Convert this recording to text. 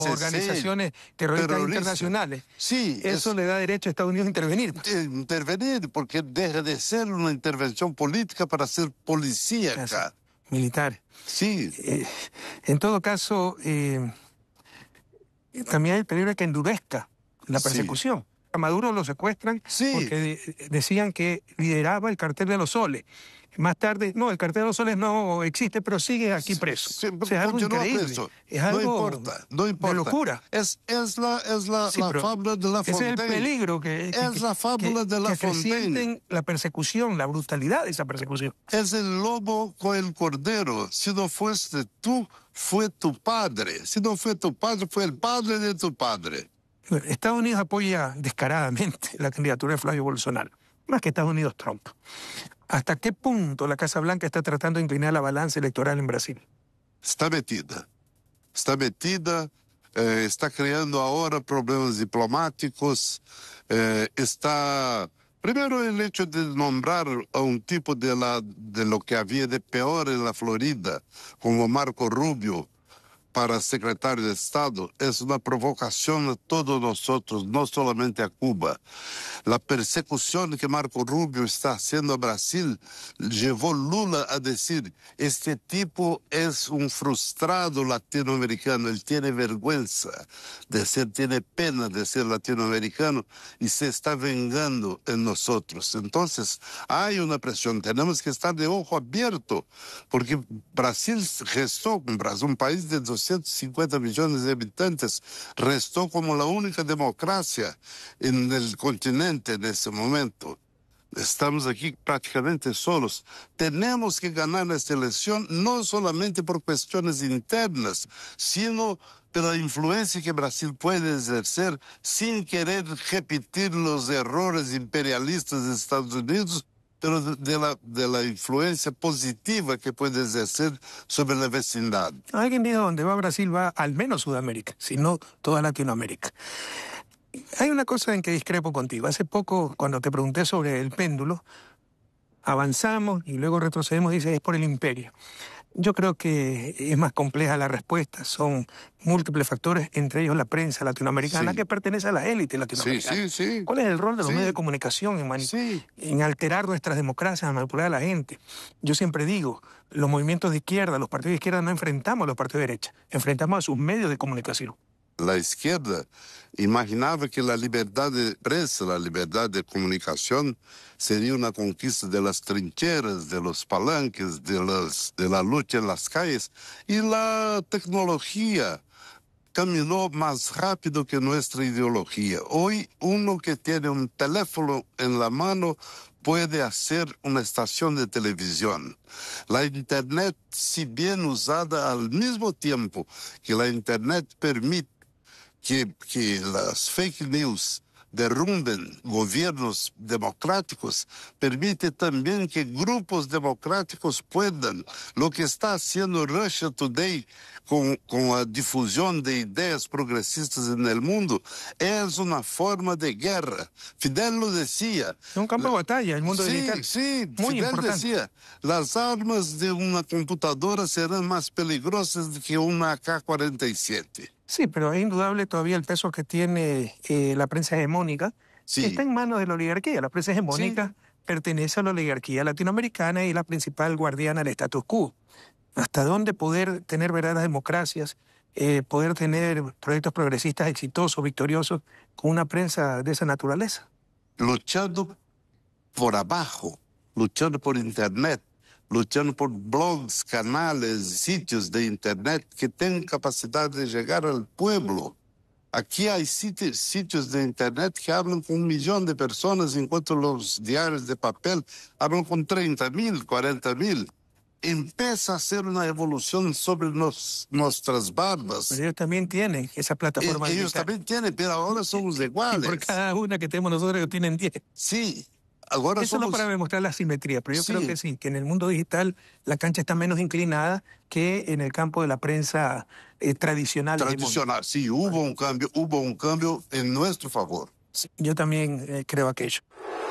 organizaciones terroristas internacionales. Sí, eso le da derecho a Estados Unidos a intervenir. Intervenir, porque deja de ser una intervención política para ser policíaca. Militar. Sí. En todo caso, también hay el peligro de que endurezca la persecución. Sí. A Maduro lo secuestran porque decían que lideraba el cartel de los soles. Más tarde, no, el cartel de los soles no existe, pero sigue aquí preso. Sí, o sea, es algo increíble. Preso. Es algo no importa. De locura. Es la fábula de La Fontaine. Ese es el peligro la fábula de La Fontaine. Sienten la persecución, la brutalidad de esa persecución. Es el lobo con el cordero. Si no fuiste tú, fue tu padre. Si no fue tu padre, fue el padre de tu padre. Estados Unidos apoya descaradamente la candidatura de Flavio Bolsonaro, más que Estados Unidos Trump. ¿Hasta qué punto la Casa Blanca está tratando de inclinar la balanza electoral en Brasil? Está metida. Está creando ahora problemas diplomáticos. Primero, el hecho de nombrar a un tipo de lo que había de peor en la Florida, como Marco Rubio, para secretario de Estado, es una provocación a todos nosotros, no solamente a Cuba. La persecución que Marco Rubio está haciendo a Brasil llevó Lula a decir, este tipo es un frustrado latinoamericano, él tiene vergüenza de ser, tiene pena de ser latinoamericano y se está vengando en nosotros. Entonces, hay una presión, tenemos que estar de ojo abierto, porque Brasil restó, un país de 250 millones de habitantes, restó como la única democracia en el continente en ese momento. Estamos aquí prácticamente solos. Tenemos que ganar esta elección no solamente por cuestiones internas, sino por la influencia que Brasil puede ejercer sin querer repetir los errores imperialistas de Estados Unidos, pero de la influencia positiva que puede ejercer sobre la vecindad. Alguien dijo, donde va Brasil va al menos Sudamérica, si no toda Latinoamérica. Hay una cosa en que discrepo contigo. Hace poco, cuando te pregunté sobre el péndulo, avanzamos y luego retrocedemos, dices, es por el imperio. Yo creo que es más compleja la respuesta. Son múltiples factores, entre ellos la prensa latinoamericana, que pertenece a la élite latinoamericana. Sí. ¿Cuál es el rol de los medios de comunicación en alterar nuestras democracias, en manipular a la gente? Yo siempre digo, los movimientos de izquierda, los partidos de izquierda no enfrentamos a los partidos de derecha, enfrentamos a sus medios de comunicación. La izquierda imaginaba que la libertad de prensa, la libertad de comunicación sería una conquista de las trincheras, de los palanques, de la lucha en las calles. Y la tecnología caminó más rápido que nuestra ideología. Hoy uno que tiene un teléfono en la mano puede hacer una estación de televisión. La Internet, si bien usada al mismo tiempo que la Internet permite que las fake news derrumben gobiernos democráticos, permite también que grupos democráticos puedan. Lo que está haciendo Russia Today con la difusión de ideas progresistas en el mundo es una forma de guerra. Fidel lo decía. Es un campo de batalla, el mundo digital. Sí, muy Fidel importante. decía, las armas de una computadora serán más peligrosas que una AK-47. Sí, pero es indudable todavía el peso que tiene la prensa hegemónica, que está en manos de la oligarquía. La prensa hegemónica pertenece a la oligarquía latinoamericana y es la principal guardiana del status quo. ¿Hasta dónde poder tener verdaderas democracias, poder tener proyectos progresistas exitosos, victoriosos, con una prensa de esa naturaleza? Luchando por abajo, luchando por Internet, luchando por blogs, canales, sitios de Internet que tengan capacidad de llegar al pueblo. Aquí hay sitios de Internet que hablan con 1 millón de personas, enquanto los diarios de papel hablan con 30.000, 40.000. Empieza a ser una evolución sobre nuestras barbas. Pero ellos también tienen esa plataforma. Ellos también tienen, pero ahora somos iguales. Y por cada una que tenemos nosotros, ellos tienen 10. Sí. Ahora eso somos... no para demostrar la simetría, pero yo creo que sí, que en el mundo digital la cancha está menos inclinada que en el campo de la prensa tradicional. Tradicional, sí, hubo un cambio en nuestro favor. Sí, yo también creo aquello.